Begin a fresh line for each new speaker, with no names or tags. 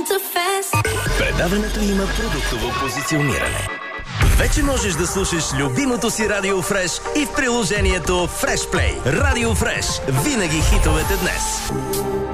Предаването има продуктово позициониране. Вече можеш да слушаш любимото си Радио Фреш и в приложението Фреш Плей. Радио Фреш. Винаги хитовете днес.